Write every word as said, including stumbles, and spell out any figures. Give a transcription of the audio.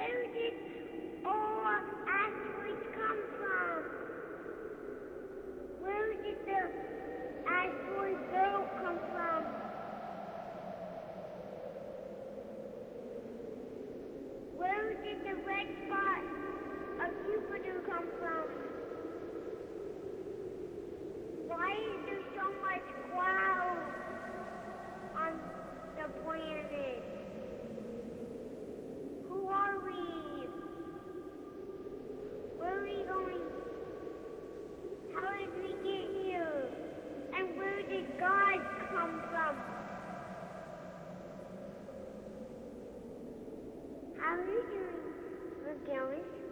Where did all asteroids come from? Where did the asteroid belt come from? Where did the red spot of Jupiter come from? Why is there so much cloud on the planet? Who are we? Where are we going? How did we get here? And where did God come from? How are you doing, Gillis?